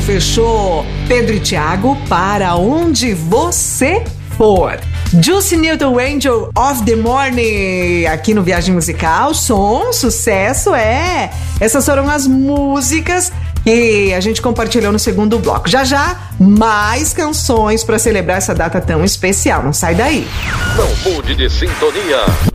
Fechou. Pedro e Thiago, para onde você for. Juicy Newton, Angel of the Morning, aqui no Viagem Musical. Som, sucesso, Essas foram as músicas que a gente compartilhou no segundo bloco. Já, mais canções para celebrar essa data tão especial. Não sai daí. Não mude de sintonia.